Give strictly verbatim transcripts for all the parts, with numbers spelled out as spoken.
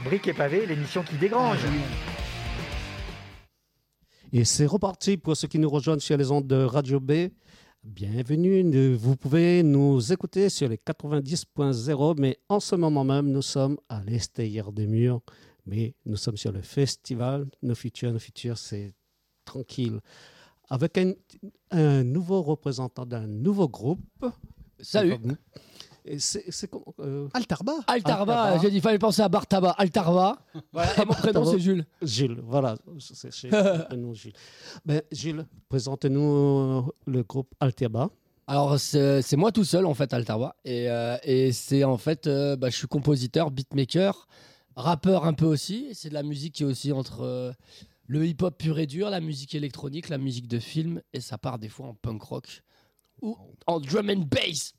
Briques et pavés, l'émission qui dégrange. Et c'est reparti pour ceux qui nous rejoignent sur les ondes de Radio B. Bienvenue, vous pouvez nous écouter sur les quatre-vingt-dix point zéro, mais en ce moment même, nous sommes à l'extérieur des murs, mais nous sommes sur le festival Nos Futurs. Nos Futurs, c'est tranquille. Avec un, un nouveau représentant d'un nouveau groupe. Salut. Et c'est, c'est comment euh... Altarba. Altarba, Altarba. j'ai dit, il fallait penser à Bartaba. Altarba. Voilà, et mon prénom, c'est Jules. Jules, voilà. C'est, c'est, c'est nous, Jules. Ben, Jules, présente-nous le groupe Altarba. Alors, c'est, c'est moi tout seul, en fait, Altarba. Et, euh, et c'est en fait, euh, bah, je suis compositeur, beatmaker, rappeur un peu aussi. C'est de la musique qui est aussi entre euh, le hip-hop pur et dur, la musique électronique, la musique de film. Et ça part des fois en punk rock ou en drum and bass.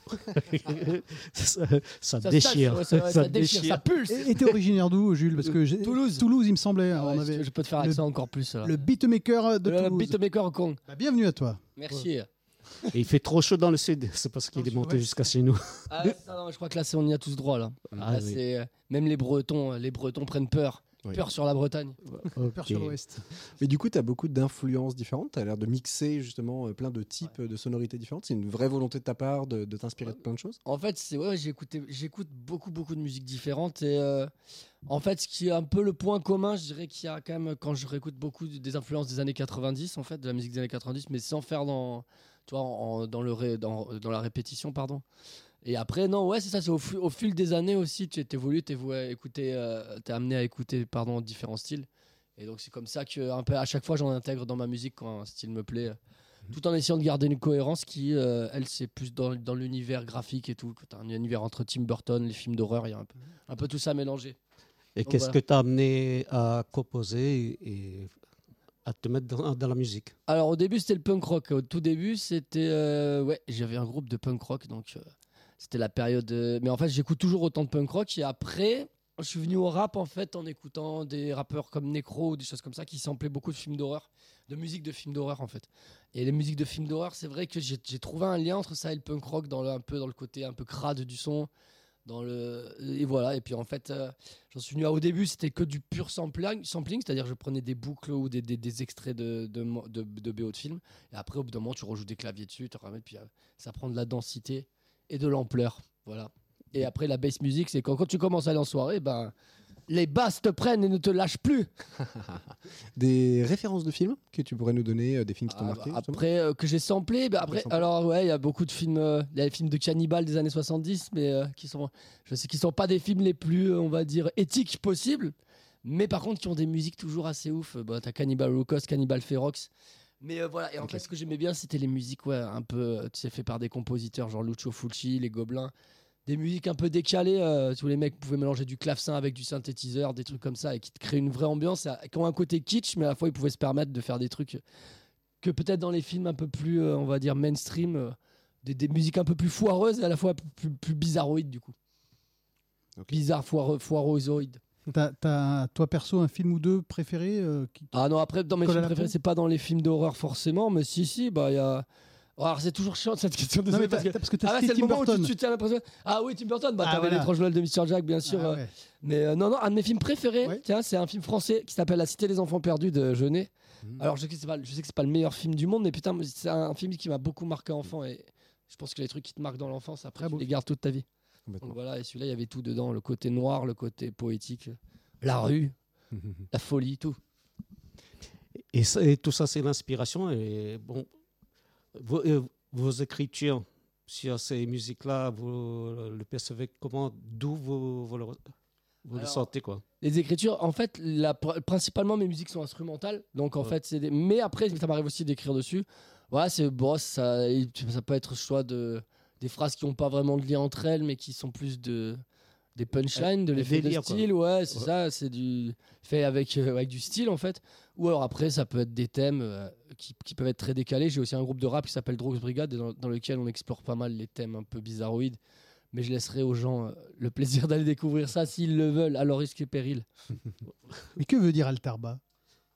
ça, ça, ça déchire, tache, ouais, ça, ça, ça déchire, déchire, ça pulse. Et t'es originaire d'où, Jules? Parce que j'ai... Toulouse. Toulouse, il me semblait. Ah ouais, on avait je peux te faire l'accent encore plus. Là. le beatmaker de le Toulouse. beatmaker au Kong. Bah, bienvenue à toi. Merci. Et il fait trop chaud dans le sud, c'est parce qu'il est monté ouais. jusqu'à chez nous. Ah, ça, non, je crois que là, c'est, on y a tous droit. Là. Ah, là oui. c'est, euh, même les Bretons, les Bretons prennent peur. Oui. Peur sur la Bretagne. Okay. Peur sur l'Ouest. Mais du coup, tu as beaucoup d'influences différentes. Tu as l'air de mixer justement plein de types ouais. de sonorités différentes. C'est une vraie volonté de ta part de, de t'inspirer ouais. de plein de choses. En fait, c'est, ouais, j'ai écouté, j'écoute beaucoup, beaucoup de musiques différentes. Et euh, en fait, ce qui est un peu le point commun, je dirais qu'il y a quand même, quand je réécoute beaucoup des influences des années quatre-vingt-dix, en fait, de la musique des années quatre-vingt-dix, mais sans faire dans, tu vois, en, dans, le ré, dans, dans la répétition, pardon. Et après, non, ouais, c'est ça, c'est au, au fil des années aussi, tu évolues, tu es euh, amené à écouter pardon, différents styles. Et donc, c'est comme ça que, un peu, à chaque fois, j'en intègre dans ma musique quand un style me plaît, mmh. tout en essayant de garder une cohérence qui, euh, elle, c'est plus dans, dans l'univers graphique et tout. Tu as un univers entre Tim Burton, les films d'horreur, il y a un peu, un peu tout ça mélangé. Et donc, qu'est-ce voilà. que tu as amené à composer et à te mettre dans, dans la musique? Alors, au début, c'était le punk rock. Au tout début, c'était. Euh, ouais, j'avais un groupe de punk rock, donc. Euh, C'était la période... Euh... Mais en fait, j'écoute toujours autant de punk rock. Et après, je suis venu au rap, en fait, en écoutant des rappeurs comme Necro ou des choses comme ça qui samplaient beaucoup de films d'horreur, de musique de films d'horreur, en fait. Et les musiques de films d'horreur, c'est vrai que j'ai, j'ai trouvé un lien entre ça et le punk rock, dans le, un peu dans le côté un peu crade du son. Dans le... Et voilà. Et puis, en fait, euh, j'en suis venu à... Au début, c'était que du pur sampling, sampling c'est-à-dire que je prenais des boucles ou des, des, des extraits de, de, de, de B O de films. Et après, au bout d'un moment, tu rejoutes des claviers dessus, tu ramènes, puis euh, ça prend de la densité et de l'ampleur, voilà. Et après la bass music, c'est quand, quand tu commences à aller en soirée, ben les basses te prennent et ne te lâchent plus. Des références de films que tu pourrais nous donner, euh, des films qui t'ont ah, marqué bah, après euh, que j'ai samplé, bah, après, alors ouais, il y a beaucoup de films, il euh, y a les films de cannibales des années soixante-dix, mais euh, qui sont, je sais qu'ils sont pas des films les plus, euh, on va dire, éthiques possibles, mais par contre qui ont des musiques toujours assez ouf. Bah, t'as Cannibal Holocaust, Cannibal Ferox. Mais euh, voilà, et en okay. fait, ce que j'aimais bien, c'était les musiques, ouais, un peu, tu sais, fait par des compositeurs, genre Lucio Fulci, les Gobelins. Des musiques un peu décalées, euh, tous les mecs pouvaient mélanger du clavecin avec du synthétiseur, des trucs comme ça, et qui te créent une vraie ambiance, qui ont un côté kitsch, mais à la fois, ils pouvaient se permettre de faire des trucs que peut-être dans les films un peu plus, euh, on va dire, mainstream, euh, des, des musiques un peu plus foireuses, et à la fois plus, plus, plus bizarroïdes, du coup. Okay. Bizarre, foireux, foirezoïdes. T'as, t'as, toi perso, un film ou deux préférés euh, qui Ah non, après, dans mes films préférés, c'est pas dans les films d'horreur forcément, mais si, si, bah il y a. Alors c'est toujours chiant cette question de. Non, mais parce que, parce que t'as ah, là, c'est Tim le moment Burton. où tu, tu as l'impression. Ah oui, Tim Burton, bah ah, t'avais voilà. L'étrange Noël de mister Jack, bien sûr. Ah, ouais. euh, mais euh, non, non, un de mes films préférés, ouais. Tiens, c'est un film français qui s'appelle La Cité des Enfants Perdus de Jeunet. Mmh. Alors je sais, que c'est pas, je sais que c'est pas le meilleur film du monde, mais putain, c'est un film qui m'a beaucoup marqué enfant et je pense que les trucs qui te marquent dans l'enfance, après, tu les gardes toute ta vie. Donc voilà, et celui-là, il y avait tout dedans, le côté noir, le côté poétique. La rue, la folie, tout. Et, ça, et tout ça, c'est l'inspiration. Et bon, vos, euh, vos écritures sur ces musiques-là, vous le percevez comment? D'où vous, vous, le, vous Alors, le sentez, quoi? Les écritures, en fait, la, principalement, mes musiques sont instrumentales. Donc, en ouais. fait, c'est des, mais après, ça m'arrive aussi d'écrire dessus. Voilà, c'est bon, ça, ça peut être soit de, des phrases qui n'ont pas vraiment de lien entre elles, mais qui sont plus de... des punchlines, de l'effet de style, quoi. Ouais, c'est ouais. ça, c'est du fait avec, euh, avec du style en fait. Ou alors après, ça peut être des thèmes euh, qui, qui peuvent être très décalés. J'ai aussi un groupe de rap qui s'appelle Drogues Brigade, dans, dans lequel on explore pas mal les thèmes un peu bizarroïdes. Mais je laisserai aux gens euh, le plaisir d'aller découvrir ça s'ils le veulent, à leur risque et péril. Mais que veut dire Altarba?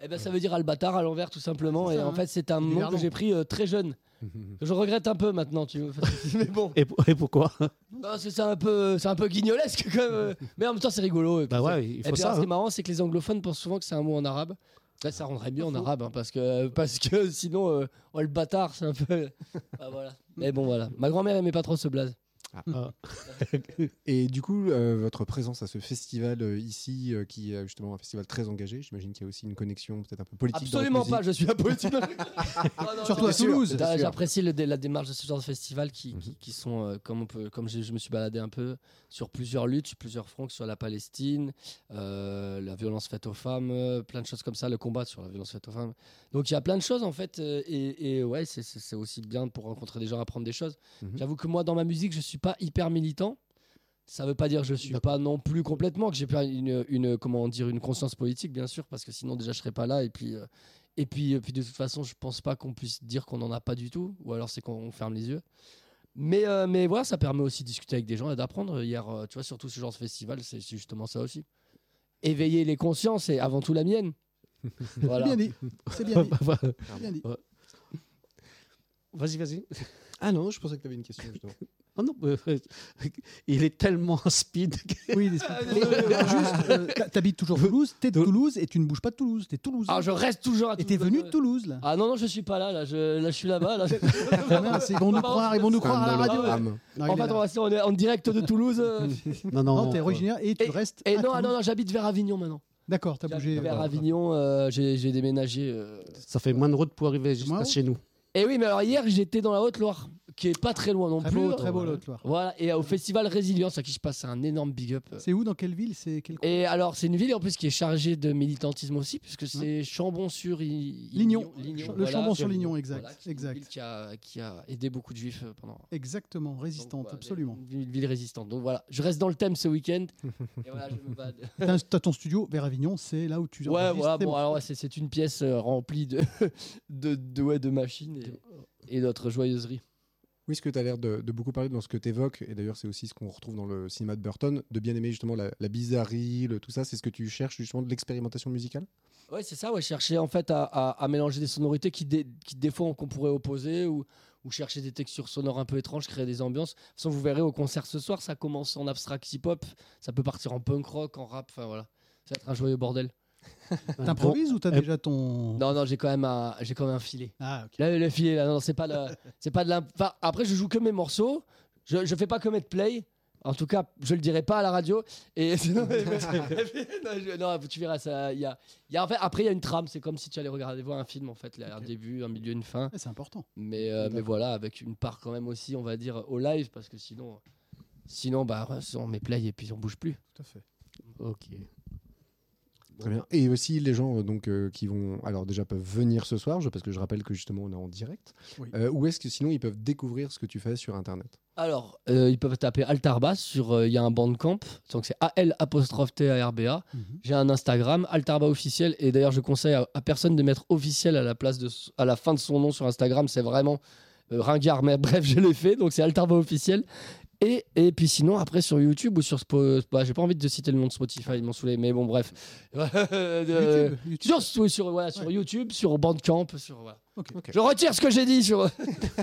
Eh ben, ça veut dire Albatar à l'envers, tout simplement. C'est Et ça, en hein. fait, c'est un Du nom que Verlan. j'ai pris euh, très jeune. Je regrette un peu maintenant, tu vois. Mais bon, Et, et pourquoi? non, c'est c'est un peu, c'est un peu guignolesque quand même. euh. Mais en même temps, c'est rigolo. Et puis, Bah c'est- ouais, il et faut puis, ça. alors, ce qui est hein. marrant, c'est que les anglophones pensent souvent que c'est un mot en arabe. Là, ça rendrait mieux en arabe, hein, parce que parce que sinon, euh, oh, le bâtard, c'est un peu. Ah, voilà. Mais bon, voilà. Ma grand-mère aimait pas trop ce blaze. Ah. Et du coup, euh, votre présence à ce festival euh, ici, euh, qui est justement un festival très engagé, j'imagine qu'il y a aussi une connexion peut-être un peu politique. dans votre Absolument pas. musique. Je suis un politique. Surtout à sûr, Toulouse. c'était sûr. J'apprécie le dé- la démarche de ce genre de festival qui, Mhm. qui, qui sont, euh, comme, on peut, comme je, je me suis baladé un peu, sur plusieurs luttes, sur plusieurs fronts, que ce soit la Palestine, euh, la violence faite aux femmes, euh, plein de choses comme ça, le combat sur la violence faite aux femmes. Donc il y a plein de choses en fait, euh, et, et ouais, c'est- c'est c'est aussi bien pour rencontrer des gens, apprendre des choses. Mhm. J'avoue que moi, dans ma musique, je suis pas hyper militant. Ça veut pas dire que je suis D'accord. pas non plus complètement, que j'ai pas une, une, comment dire, une conscience politique, bien sûr, parce que sinon déjà je serais pas là. Et puis, euh, et puis, et puis de toute façon, je pense pas qu'on puisse dire qu'on en a pas du tout, ou alors c'est qu'on ferme les yeux. Mais, euh, mais voilà, ça permet aussi de discuter avec des gens et d'apprendre. Hier, euh, tu vois, surtout ce genre de festival, c'est c'est justement ça aussi. Éveiller les consciences et avant tout la mienne. C'est Voilà. bien dit. C'est bien dit. Voilà. C'est bien dit. Vas-y, vas-y. Ah non, je pensais que tu avais une question justement. Oh non, euh, il est tellement speed. que- Oui, les- Et, euh, juste, euh, t'a- t'habites toujours Toulouse, t'es de Toulouse et tu ne bouges pas de Toulouse. T'es Toulouse. Ah, je reste toujours à Et t'es Toulouse. venu de Toulouse là. Ah non, non, je suis pas là, là, je, là, je suis là-bas. Là. Ah, mince, ils vont nous croire, ils vont nous croire à la radio. Âme. Non, En il est fait, là. on, va- on est en direct de Toulouse. euh. Non, non. Non, t'es originaire et tu Et- restes. Et à non, ah, Toulouse. non, non, j'habite vers Avignon maintenant. D'accord, t'as bougé. J'habite vers euh, Avignon, euh, j'ai j'ai déménagé. euh. Ça fait moins de route pour arriver jusqu'à Moins chez nous. Et oui, mais alors hier, j'étais dans la Haute-Loire, qui est pas très loin non Très plus. beau, très beau Euh, l'Haute-Loire. Voilà, et au festival Résilience, à qui je passe un énorme big up. C'est où, dans quelle ville, c'est quel coin? Et alors, c'est une ville en plus qui est chargée de militantisme aussi, puisque c'est Chambon-sur-Lignon. Lignon. Lignon, Le voilà. Chambon-sur-Lignon, exact, Voilà, qui est une exact. ville qui a, qui a aidé beaucoup de juifs euh, pendant. Exactement, Donc, résistante, voilà, absolument. Une ville résistante. Donc voilà, je reste dans le thème ce week-end. Et voilà, je me bade. T'as t'as ton studio vers Avignon, c'est là où tu Ouais, enregistres voilà, tes bon, morceaux. alors ouais, c'est c'est une pièce euh, remplie de, de, de, ouais, de machines et, et d'autres joyeuseries. Oui, ce que tu as l'air de, de beaucoup parler dans ce que tu évoques, et d'ailleurs c'est aussi ce qu'on retrouve dans le cinéma de Burton, de bien aimer justement la, la bizarrerie, le, tout ça, c'est ce que tu cherches justement de l'expérimentation musicale. Ouais, c'est ça, ouais, chercher en fait à, à, à mélanger des sonorités qui, dé- qui des fois qu'on pourrait opposer ou, ou chercher des textures sonores un peu étranges, créer des ambiances. De toute façon, vous verrez au concert ce soir, ça commence en abstract hip-hop, ça peut partir en punk rock, en rap, enfin voilà. Ça va être un joyeux bordel. T'improvises ou t'as euh, déjà ton. Non, non, j'ai quand même un, j'ai quand même un filet. Ah, ok. Là, le filet, là, non, c'est pas, le- c'est pas de l'imp- enfin, après, je joue que mes morceaux, je, je fais pas commit play. En tout cas, je le dirai pas à la radio. Et non, mais- non, je- non, tu verras ça. Il y a, il y a en fait, après, il y a une trame. C'est comme si tu allais regarder voir un film en fait. Il y a un Ok. début, un milieu, une fin. Ouais, c'est important. Mais, euh, mais voilà, avec une part quand même aussi, on va dire, au live, parce que sinon, sinon bah, on met play et puis on bouge plus. Tout à fait. Ok. Très bien. Et aussi les gens euh, donc euh, qui vont, alors déjà peuvent venir ce soir, je- parce que je rappelle que justement on est en direct. Oui. Euh, ou est-ce que sinon ils peuvent découvrir ce que tu fais sur Internet? Alors, euh, ils peuvent taper Altarbass sur. euh, Il y a un bandcamp, donc c'est A L apostrophe T A R B A. Mhm. J'ai un Instagram, Altarba officiel, et d'ailleurs je conseille à, à personne de mettre officiel à la place de, s- à la fin de son nom sur Instagram, c'est vraiment euh, ringard, mais bref, je l'ai fait, donc c'est Altarba officiel. Et, et puis sinon, après sur YouTube ou sur Spotify, bah, j'ai pas envie de citer le nom de Spotify, ils m'ont saoulé, mais bon, bref. Euh, YouTube, YouTube. Sur, oui, sur, voilà, sur Ouais. YouTube, sur Bandcamp, sur. Voilà. Ok. Ok. Je retire ce que j'ai dit sur.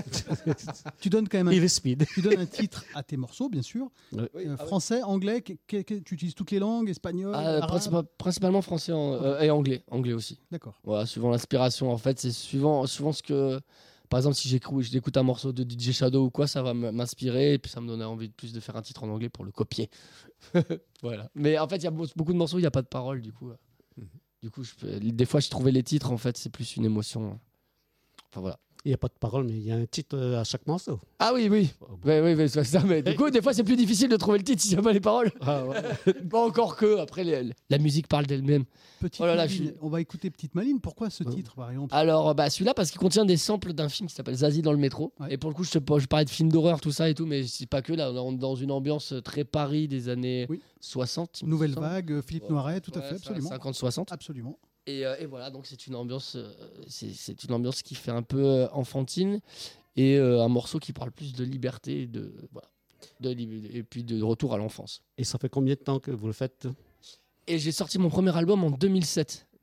Tu donnes quand même un, Il est speed. tu donnes un titre à tes morceaux, bien sûr. Oui, Euh, ah ouais. français, anglais, que- que- que- tu utilises toutes les langues, espagnol, Ah, arabe. principa- principalement français en- euh, et anglais, anglais aussi. D'accord. Voilà, suivant l'inspiration. En fait, c'est suivant, suivant ce que. Par exemple, si j'écoute, j'écoute un morceau de D J Shadow ou quoi, ça va m- m'inspirer et puis ça me donne envie de plus de faire un titre en anglais pour le copier. Voilà. Mais en fait, il y a beau- beaucoup de morceaux, il n'y a pas de paroles, du coup. euh. Mhm. Du coup, je peux- des fois, je trouvais les titres, en fait, c'est plus une émotion. Enfin, voilà. Il n'y a pas de parole, mais il y a un titre euh, à chaque morceau. Ah oui, oui. Oui, oui, oui, c'est ça. Mais du coup, des fois, c'est plus difficile de trouver le titre s'il n'y a pas les paroles. Ah, ouais. Pas encore que. Après, les- la musique parle d'elle-même. Petite Oh là là, Maline. je suis- On va écouter Petite Maline. Pourquoi ce Ouais. titre, par exemple? Alors, bah, celui-là, parce qu'il contient des samples d'un film qui s'appelle Zazie dans le métro. Ouais. Et pour le coup, je, te, je parlais de films d'horreur, tout ça et tout, mais c'est pas que là. On est dans une ambiance très Paris des années Oui. soixante. il me Nouvelle semble. vague, euh, Philippe Ouais. Noiret, tout à Ouais, fait, ça, absolument. cinquante soixante. Absolument. Et, euh, et voilà, donc c'est une ambiance, euh, c'est, c'est une ambiance qui fait un peu euh, enfantine et euh, un morceau qui parle plus de liberté, et de voilà, de lib- et puis de retour à l'enfance. Et ça fait combien de temps que vous le faites? Et j'ai sorti mon premier album en deux mille sept.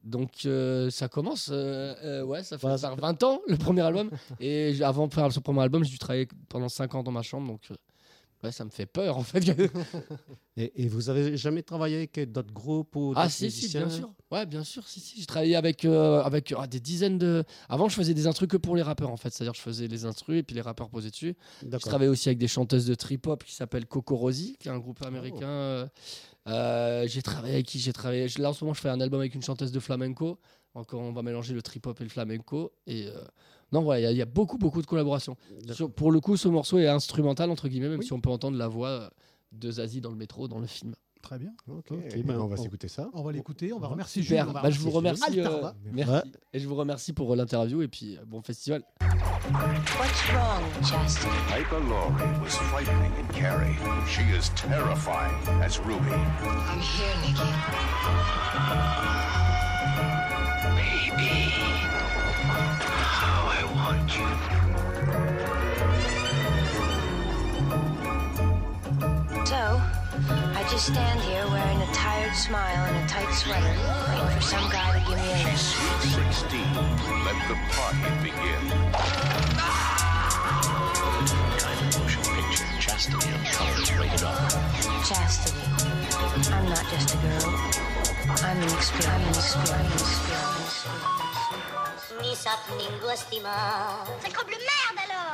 Donc euh, ça commence, euh, euh, ouais, ça fait Voilà. faire vingt ans le premier album. Et j- avant de faire ce premier album, j'ai dû travailler pendant cinq ans dans ma chambre. Donc euh, ouais, ça me fait peur en fait. Et, et vous avez jamais travaillé avec d'autres groupes ou Ah d'autres si, si, musiciens bien sûr. Ouais, bien sûr, si, si. J'ai travaillé avec, euh, avec ah, des dizaines de... Avant, je faisais des instrus que pour les rappeurs en fait. C'est-à-dire je faisais les instrus et puis les rappeurs posaient dessus. Je D'accord. travaillais aussi avec des chanteuses de trip-hop qui s'appellent Coco Rosie, qui est un groupe américain. Euh, euh, j'ai travaillé avec qui J'ai travaillé. Là, en ce moment, je fais un album avec une chanteuse de flamenco. Encore, on va mélanger le trip-hop et le flamenco. Et euh, non, voilà, il y a- il y, a beaucoup, beaucoup de collaborations. Sur- pour le coup, ce morceau est instrumental, entre guillemets, même Oui. si on peut entendre la voix euh, de Zazie dans le métro, dans le film. Très bien. Ok, Ok, eh ben, ben, on va on- s'écouter ça. On va l'écouter, on va remercier Super. Jules. on va Bah, je vous remercier remercie. Jules. euh, Altarva. merci. Ouais. Et je vous remercie pour euh, l'interview et puis euh, bon festival. What's wrong, Chastity? Piper Laurie was frightening in Carrie. She is terrifying as Ruby. I'm here, Nikki. Baby, how I want you. So, I just stand here wearing a tired smile and a tight sweater, waiting for some guy to give me a lift. Sweet sixteen. Let the party begin. Kind of motion picture. Chastity and Charles rated R. Chastity. I'm not just a girl. I'm an experience. I'm an experience. Mi sapningo stimato. Sacre bleu merde alors!